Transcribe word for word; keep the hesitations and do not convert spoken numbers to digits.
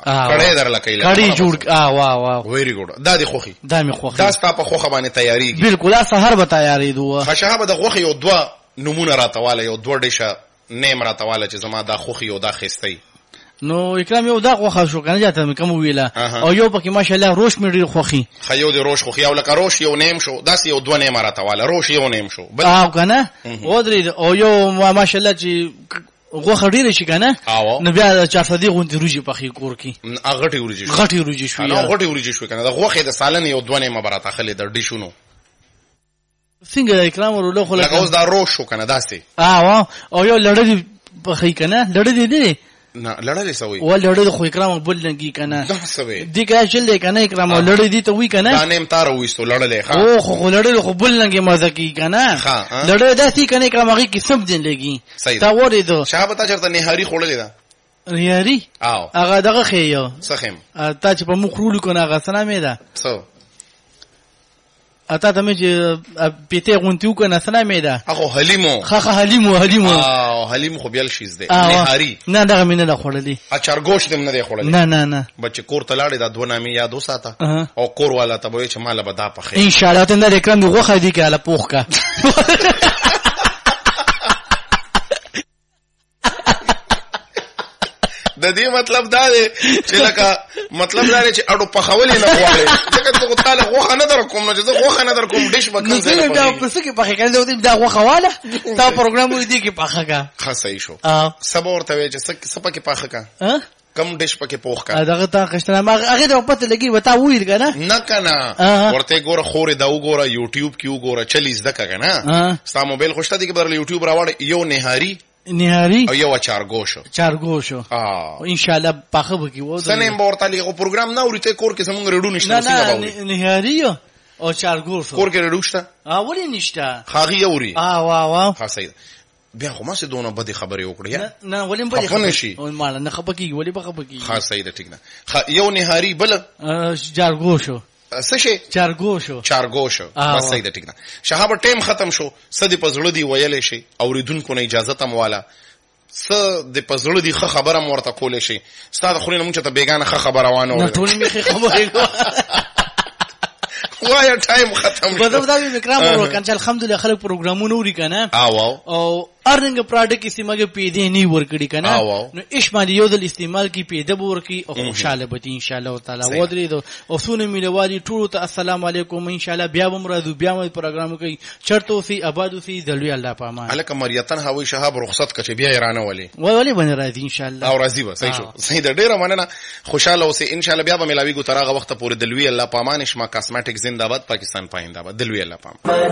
کړه درل کایله کړي جوړ ا وا وا ویری ګډ دا دی خوخي دا می خوخي دا ستا په خوخه باندې تیاریږي بالکل سحر به تیاری دوه خشهبه د خوخي یو دوا نمونه راتواله یو دوه ډیشه نیم راتواله چې زما دا خوخي یو دا خستې نو اکرام یو دا خوخه شو کنه جاته مې کوم ویلا او یو پکې ماشاءالله روش مې ډیر خوخي خیو دی روش خوخي او لکه روش یو نیم شو داس یو دوه نیم راتواله روش یو نیم شو او کنه ودرې او یو ماشاءالله چې غوخه ډیره شي کنه نو بیا چا صدیق غونډې روجي پخې کور کې غټي روجي غټي روجي شو نو غټي روجي شو کنه دا غوخه د سالن یو دوه نیم براته خلې د ډیشونو څنګه اکرام ورله خو لکه اوس دا روش شو کنه داسې اه او یو لړې پخې کنه لړې دي نه لړلې سوي و لړې خو اکرام بل لګي کنه دا سوي دي کا چل کنه اکرام لړې دي ته وی کنه دا نیم تار وېستو لړلې ښا او خو لړې خو بل لګي مزه کی کنه لړې داسې کنه اکرام هغه کی سم دین لګي تا وره دو شابه تا چرته نهاري خوللې دا نهاري او هغه دغه خيو سخم تا چې په مخ رولو کنه هغه سلامې ده سو اته ته مې چې پیته غونتیو کنه سلامې ده هغه حلیمو خخه حلیمو حلیمو او حلیم خو بیل شیز ده نهاري نه دغه مینه نه خړلې اچار گوشت هم نه دی خړلې نه نه نه بچ کور تلاړې دا دوه نامې یاد وساته او کور والا ته وای چې مال به دا پخې ان شاء الله ته نه اکرام دی غوخه دی کاله پوخ کا د دې مطلب دا دی چې لکه مطلب دا دی چې اډو پخولې نه غواړي ځکه ته تعالی غوخه نه در کوم نو چې زه غوخه نه در کوم ډیش بکم زه نه دا پس کې پخې کړل دا غوخه واله تا پروګرام وې دی کې پخه کا خاصه شو سبا ورته وې چې سپه کې پخه کا کم ډیش پکې پوخ کا دغه تا قشتنه ما هغه د پته لګي وتا وې کنه نه کنه ورته ګوره خورې دا وګوره یوټیوب کې وګوره چلیز دکا کنه ستا موبایل خوشته دی کې بدل یوټیوب راوړ یو نهاري نهاري او یو چارګوشو چارګوشو اه ان شاء الله پخه بکی وو سنیم ورته لګو پروګرام نه ورته کور کې زمونږ رډو نشته څنګه باور نهاري او چارګوشو کور کې رډو شته اه ولې نشته خاغي یوري اه واه واه ها صحیح بیا خو ما سه دونه بده خبرې وکړې نه ولې بده خبرې او مال نه خبرې ولې به خبرې ها صحیح ده ټیک ده یو نهاري بل چارګوشو سشه چارګوشو چارګوشو بس صحیح ده ټیک ده شهاب ټیم ختم شو سدي پزړه دی ویلې شي اوریدونکو نه اجازه تم والا س د پزړه دی خه خبره مورته کولې شي ستاسو خو نه مونږ ته بیگانه خه خبره وانه نه ټول می خبره وای ټایم ختم شو بده دا وکرام ورو کنه الحمدلله خلک پروګرامونه وري کنه او او ارنګ پروډکټ سیمه کې پیدا نه ورکړي کنه نو ايش باندې یو د استعمال کې پیدا ورکړي او خوشاله به ان شاء الله تعالی ودرې دو او سونه میلوالي ټول ته السلام علیکم ان شاء الله بیا هم راځو بیا هم پروګرام کوي چرته سي آبادو سي دلوي الله پامان الکه مریتن هوي شهاب رخصت کچ بیا ایران ولي ولی باندې راځي ان شاء الله او راځي به صحیح شو صحیح ده ډیره مننه خوشاله اوسه ان شاء الله بیا به ملاوي ګو ترغه وخت پورې دلوي الله پامان شما کاسمیټک زنده‌باد پاکستان پاینده باد دلوي الله پامان